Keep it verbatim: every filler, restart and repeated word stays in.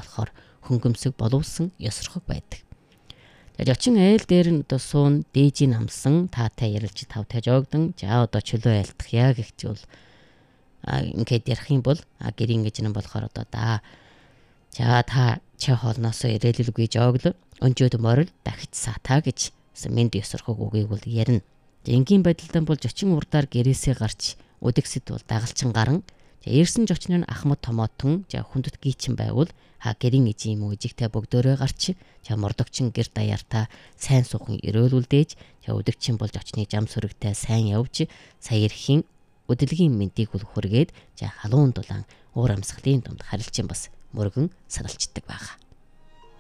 болохоор хөнгөмсөг боловсон ёсрохог байдаг. За жочин айл дээр нь одоо суун дээжийг хамсан таатай ярилж тав тажоогдсон. За одоо чөлөө айлтах яа гэх зүйл а ингээд ярих юм бол а гэрийн гэж нь болохоор одоо да за та чи хоолноосоо ирээлэлгүй жооглоо өнжөөд морил дахиж сатаа гэж мэд ёсрохог үгийг бол ярина. Энгийн байдалтай бол жочин урдаар гэрээсээ гарч өдөгсөд бол дагалчин гарan eerсэн жочны ахмад томоотон за хүндэт гийчин байвал ха гэрийн ижи юм уу ижигтэй бөгдөөрөө гарч за мордогчин гэр даяартаа сайн суухан өрөөлүүлдээж за өдөгчин бол жочны зам сүрэгтэй сайн явж сая эрхийн өдөлгийн мэндийг бол хүргээд за халуун дулаан уур амьсгалын дунд харилцан бас мөргөн саралцдаг байгаа.